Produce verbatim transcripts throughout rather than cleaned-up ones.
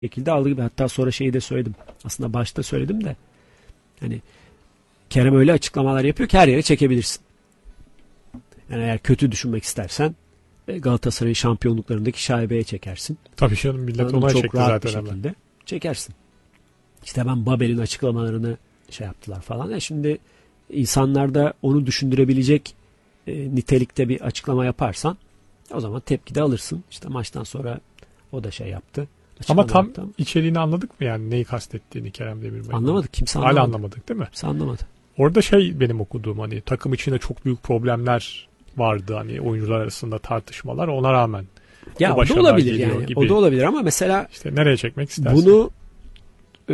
şekilde aldığı gibi, hatta sonra şeyi de söyledim. Aslında başta söyledim de hani Kerem öyle açıklamalar yapıyor ki her yere çekebilirsin. Yani eğer kötü düşünmek istersen Galatasaray'ın şampiyonluklarındaki şaibeye çekersin. Tabii canım, millet ona çekti zaten bir hemen. Şekilde çekersin. İşte ben Babel'in açıklamalarını şey yaptılar falan. Yani şimdi insanlarda onu düşündürebilecek e, nitelikte bir açıklama yaparsan o zaman tepki de alırsın. İşte maçtan sonra o da şey yaptı. Ama tam yaptı. içeriğini anladık mı yani neyi kastettiğini Kerem Demirbay'ın? Anlamadık. Kimse anlamadı. Hala anlamadık değil mi? Kimse anlamadı. Orada şey benim okuduğum, hani takım içinde çok büyük problemler vardı, hani oyuncular arasında tartışmalar, ona rağmen ya o da olabilir yani. Gibi. O da olabilir ama mesela işte nereye çekmek istersin? Bunu e,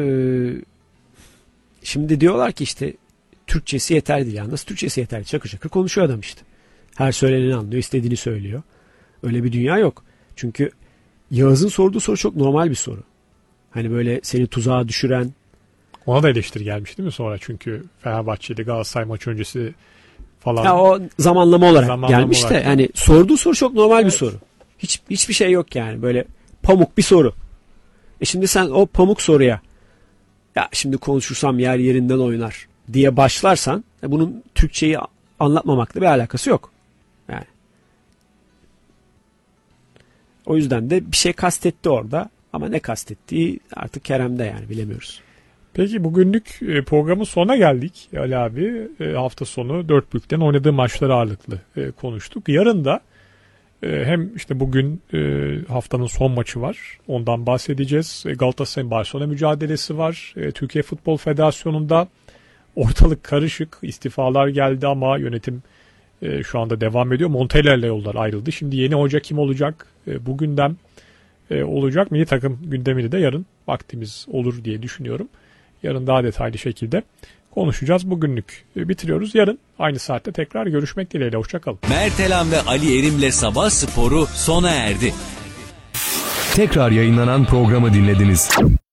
şimdi diyorlar ki işte Türkçesi yeterli değil. Yani nasıl Türkçesi yeterli? Çakır çakır konuşuyor adam işte. Her söyleneni anlıyor, istediğini söylüyor. Öyle bir dünya yok. Çünkü Yağız'ın sorduğu soru çok normal bir soru. Hani böyle seni tuzağa düşüren. Ona da eleştiri gelmiş değil mi sonra? Çünkü Fenerbahçe'de Galatasaray maç öncesi falan. Ya o zamanlama olarak zamanlama gelmiş olarak. de yani sorduğu soru çok normal evet. bir soru. Hiç hiçbir şey yok yani, böyle pamuk bir soru. E şimdi sen o pamuk soruya ya şimdi konuşursam yer yerinden oynar diye başlarsan e bunun Türkçeyi anlatmamakla bir alakası yok. Yani. O yüzden de bir şey kastetti orada ama ne kastettiği artık Kerem'de, yani bilemiyoruz. Peki bugünlük programın sonuna geldik Ali abi. Hafta sonu dört büyükten oynadığı maçları ağırlıklı konuştuk. Yarın da hem işte bugün haftanın son maçı var. Ondan bahsedeceğiz. Galatasaray'ın Barcelona mücadelesi var. Türkiye Futbol Federasyonu'nda ortalık karışık. İstifalar geldi ama yönetim şu anda devam ediyor. Montella'yla yollar ayrıldı. Şimdi yeni hoca kim olacak? Bu gündem olacak. Milli takım gündemini de yarın vaktimiz olur diye düşünüyorum. Yarın daha detaylı şekilde konuşacağız. Bugünlük bitiriyoruz. Yarın aynı saatte tekrar görüşmek dileğiyle. Hoşçakalın. Mertelam ve Ali Erim'le Sabah Sporu sona erdi. Tekrar yayınlanan programı dinlediniz.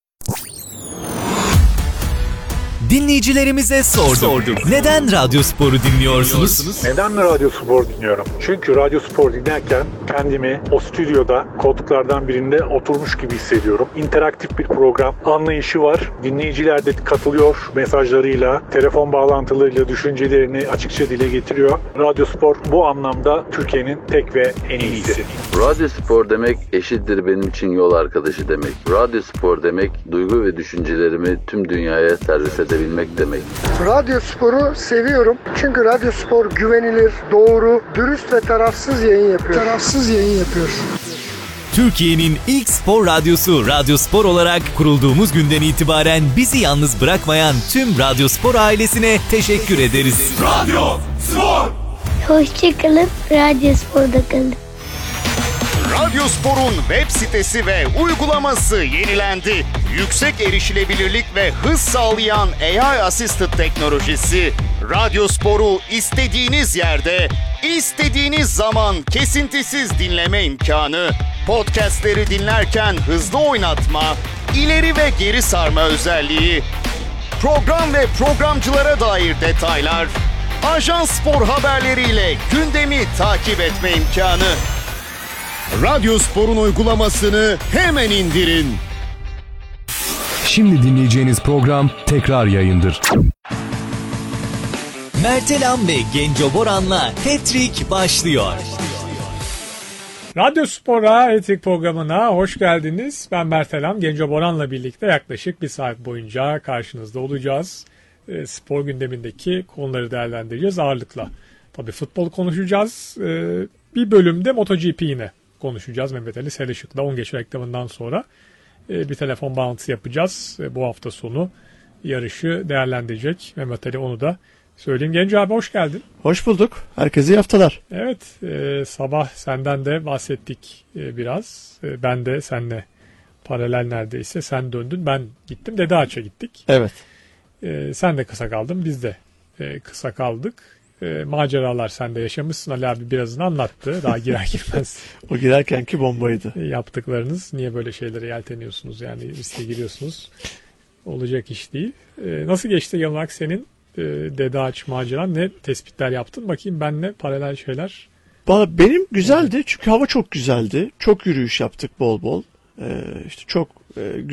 Dinleyicilerimize sorduk. sorduk. Neden Radyo Spor'u dinliyorsunuz? Neden Radyo Spor dinliyorum? Çünkü Radyo Spor dinlerken kendimi o stüdyoda koltuklardan birinde oturmuş gibi hissediyorum. İnteraktif bir program, anlayışı var. Dinleyiciler de katılıyor mesajlarıyla, telefon bağlantılarıyla düşüncelerini açıkça dile getiriyor. Radyo Spor bu anlamda Türkiye'nin tek ve en iyisi. Radyo Spor demek eşittir benim için yol arkadaşı demek. Radyo Spor demek duygu ve düşüncelerimi tüm dünyaya servis edebilmek demek. Radyo Spor'u seviyorum. Çünkü Radyo Spor güvenilir, doğru, dürüst ve tarafsız yayın yapıyor. Tarafsız yayın yapıyor. Türkiye'nin ilk spor radyosu Radyo Spor olarak kurulduğumuz günden itibaren bizi yalnız bırakmayan tüm Radyo Spor ailesine teşekkür ederiz. Radyo Spor! Hoşçakalın, Radyo Spor'da kalın. Radyo Spor'un web sitesi ve uygulaması yenilendi. Yüksek erişilebilirlik ve hız sağlayan A I Assisted teknolojisi Radyo Spor'u istediğiniz yerde, istediğiniz zaman kesintisiz dinleme imkanı, podcastleri dinlerken hızlı oynatma, ileri ve geri sarma özelliği, program ve programcılara dair detaylar, Ajans Spor haberleriyle gündemi takip etme imkanı. Radyo Spor'un uygulamasını hemen indirin. Şimdi dinleyeceğiniz program tekrar yayındır. Mertelam ve Genco Boran'la Hat-Trick başlıyor. Radyo Spor'a Hat-Trick programına hoş geldiniz. Ben Mertelam, Genco Boran'la birlikte yaklaşık bir saat boyunca karşınızda olacağız. E, spor gündemindeki konuları değerlendireceğiz ağırlıkla. Tabii futbol konuşacağız. E, bir bölümde MotoGP yine konuşacağız. Mehmet Ali Selışık'la on geç reklamından sonra e, bir telefon bağlantısı yapacağız. E, bu hafta sonu yarışı değerlendirecek Mehmet Ali, onu da söyleyeyim. Genco abi hoş geldin. Hoş bulduk. Herkese iyi haftalar. Evet, e, sabah senden de bahsettik e, biraz. E, ben de seninle paralel neredeyse. Sen döndün, ben gittim. Dede Ağaç'a gittik. Evet. E, sen de kısa kaldın, biz de e, kısa kaldık. E, maceralar sen de yaşamışsın. Ali abi birazını anlattı. Daha girer girmez. O girerkenki bombaydı. E, yaptıklarınız. Niye böyle şeylere yelteniyorsunuz? Yani riske giriyorsunuz. Olacak iş değil. E, nasıl geçti genel olarak senin e, Dede Ağaç maceran? Ne tespitler yaptın? Bakayım benle paralel şeyler. Benim güzeldi. Çünkü hava çok güzeldi. Çok yürüyüş yaptık bol bol. Ee, işte çok e,